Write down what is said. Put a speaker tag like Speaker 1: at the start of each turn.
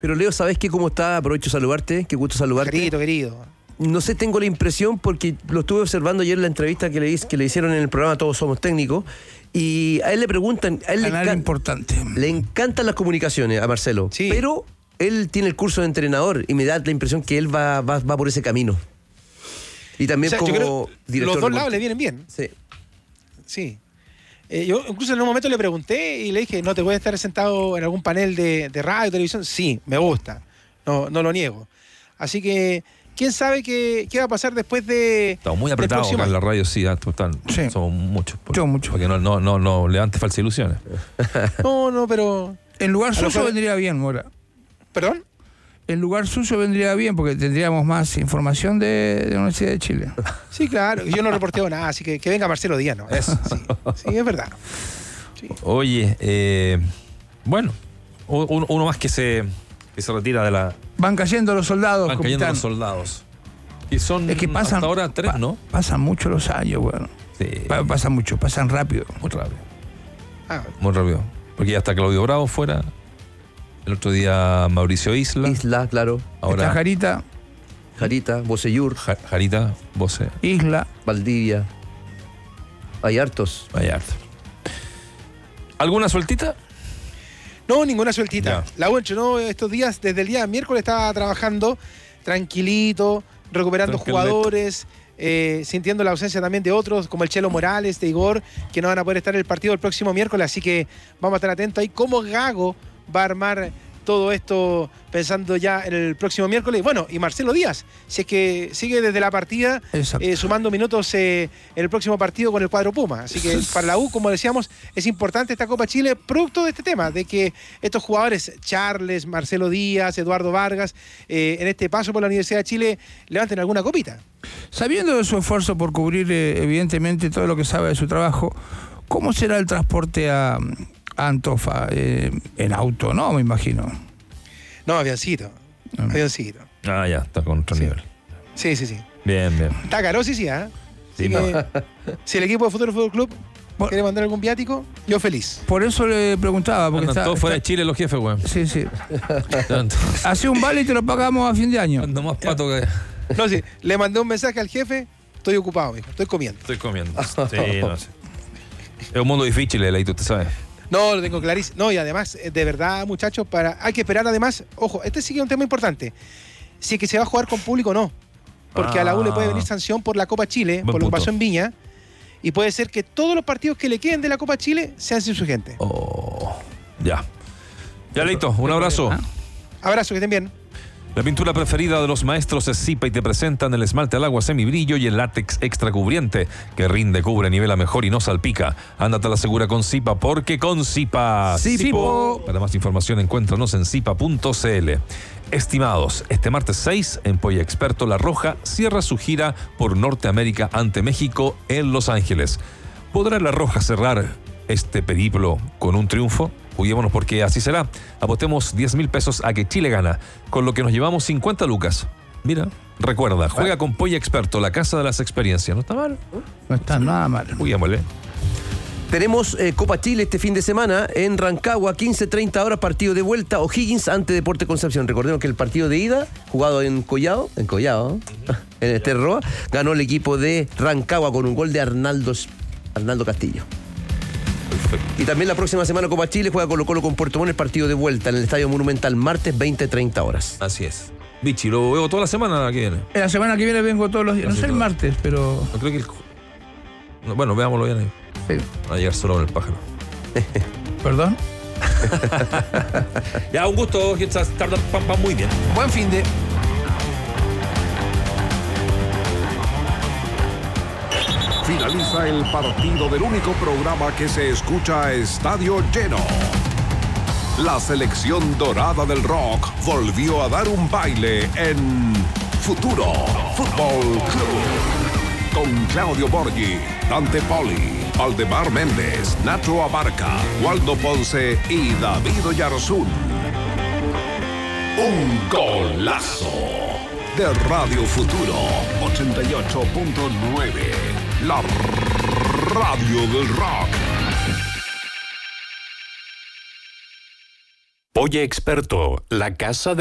Speaker 1: Pero Leo, ¿sabes qué? ¿Cómo está? Aprovecho de saludarte. Qué gusto saludarte.
Speaker 2: Querido.
Speaker 1: No sé, tengo la impresión, porque lo estuve observando ayer en la entrevista que le hicieron en el programa Todos Somos Técnicos, y a él le preguntan... A él
Speaker 3: importante.
Speaker 1: Le encantan las comunicaciones a Marcelo,
Speaker 2: sí.
Speaker 1: Pero él tiene el curso de entrenador y me da la impresión que él va por ese camino. Y también, o sea, como director...
Speaker 2: Los dos lados le vienen bien. Sí. Yo incluso en un momento le pregunté y le dije, ¿no te voy a estar sentado en algún panel de radio, televisión? Sí, me gusta, no lo niego. Así que, ¿quién sabe qué va a pasar después de...
Speaker 4: Estamos muy apretados acá en la radio, sí, total. Sí. Somos muchos. Porque no levantes falsas ilusiones.
Speaker 2: No, pero...
Speaker 3: El lugar suyo vendría bien, Mora.
Speaker 2: ¿Perdón?
Speaker 3: El lugar suyo vendría bien porque tendríamos más información de la Universidad de Chile.
Speaker 2: Sí, claro. Yo no reporteo nada, así que venga Marcelo Díaz, ¿no? Sí, es verdad. Sí.
Speaker 4: Oye, bueno, uno más que se retira de la...
Speaker 3: Van cayendo los soldados,
Speaker 4: Van cayendo los soldados. Y son
Speaker 3: pasan,
Speaker 4: hasta ahora 3, ¿no?
Speaker 3: Pasan mucho los años, bueno.
Speaker 4: Sí.
Speaker 3: Pasan mucho, pasan rápido.
Speaker 4: Muy rápido. Muy rápido. Porque ya está Claudio Bravo fuera. El otro día Mauricio Isla,
Speaker 1: claro.
Speaker 3: Ahora está
Speaker 1: Jarita, Bocellur.
Speaker 4: Jarita, Boce.
Speaker 3: Isla.
Speaker 1: Valdivia. Hay hartos.
Speaker 4: ¿Alguna sueltita?
Speaker 2: No, ninguna sueltita.
Speaker 4: Ya.
Speaker 2: La U entrenó estos días, desde el día miércoles estaba trabajando tranquilito, recuperando jugadores, sintiendo la ausencia también de otros, como el Chelo Morales, de Igor, que no van a poder estar en el partido el próximo miércoles, así que vamos a estar atentos ahí cómo Gago va a armar todo esto pensando ya en el próximo miércoles. Bueno, y Marcelo Díaz, si es que sigue desde la partida, sumando minutos en el próximo partido con el cuadro Puma. Así que para la U, como decíamos, es importante esta Copa Chile, producto de este tema, de que estos jugadores, Charles, Marcelo Díaz, Eduardo Vargas, en este paso por la Universidad de Chile, levanten alguna copita.
Speaker 3: Sabiendo de su esfuerzo por cubrir, evidentemente, todo lo que sabe de su trabajo, ¿cómo será el transporte a Antofa? En auto, ¿no? Me imagino.
Speaker 2: No, avioncito.
Speaker 4: Ah, ya, está con otro nivel.
Speaker 2: Sí.
Speaker 4: Bien.
Speaker 2: Está caro, sí, ¿eh?
Speaker 4: Sí,
Speaker 2: si el equipo de Futuro Fútbol Club quiere mandar algún viático, yo feliz.
Speaker 3: Por eso le preguntaba. Porque
Speaker 4: andan todos fuera de Chile los jefes, güey.
Speaker 3: Sí. Hace un vale y te lo pagamos a fin de año.
Speaker 4: Ando más pato que...
Speaker 2: No, sí. Le mandé un mensaje al jefe, estoy ocupado, hijo, estoy comiendo.
Speaker 4: Sí, no sé. Es un mundo difícil, Leito, usted sabe.
Speaker 2: No, lo tengo clarísimo. No, y además, de verdad, muchachos, hay que esperar además, ojo, este sí que es un tema importante. Si es que se va a jugar con público o no. Porque a la U le puede venir sanción por la Copa Chile, por lo que pasó en Viña, y puede ser que todos los partidos que le queden de la Copa Chile sean sin su gente.
Speaker 4: Ya, Leito, un abrazo.
Speaker 2: Abrazo, que estén bien.
Speaker 4: La pintura preferida de los maestros es Zipa y te presentan el esmalte al agua semibrillo y el látex extra cubriente que rinde, cubre, nivela mejor y no salpica. Ándate a la segura con Zipa, porque con Zipa...
Speaker 3: Zipo.
Speaker 4: Para más información encuéntranos en zipa.cl. Estimados, este martes 6 en Polla Experto La Roja cierra su gira por Norteamérica ante México en Los Ángeles. ¿Podrá La Roja cerrar este periplo con un triunfo? Juguémonos porque así será. Apostemos 10,000 pesos a que Chile gana, con lo que nos llevamos 50 lucas. Mira, recuerda, juega con Polla Experto, la casa de las experiencias. ¿No está mal?
Speaker 3: No está nada mal.
Speaker 4: Juguémosle.
Speaker 1: Tenemos Copa Chile este fin de semana en Rancagua, 15:30 horas, partido de vuelta, O'Higgins ante Deportes Concepción. Recordemos que el partido de ida, jugado en Collado, en el Terroa, ganó el equipo de Rancagua con un gol de Arnaldo Castillo.
Speaker 4: Perfecto.
Speaker 1: Y también la próxima semana Copa Chile juega Colo-Colo con Puerto Montt, el partido de vuelta en el Estadio Monumental, martes 20:30 horas.
Speaker 4: Así es. Vichy, lo veo toda la semana que viene.
Speaker 3: La semana que viene vengo todos los días. No sé el martes, pero...
Speaker 4: No creo que bueno, veámoslo bien ahí.
Speaker 3: Sí.
Speaker 4: Va a llegar solo con el pájaro.
Speaker 3: ¿Perdón?
Speaker 4: Ya, un gusto. Muy bien.
Speaker 3: Buen fin de...
Speaker 5: Finaliza el partido del único programa que se escucha a estadio lleno. La selección dorada del rock volvió a dar un baile en Futuro Fútbol Club. Con Claudio Borghi, Dante Poli, Aldemar Méndez, Nacho Abarca, Waldo Ponce y David Oyarzún. Un golazo de Radio Futuro 88.9. La radio del rock.
Speaker 6: Polla Experto, la casa de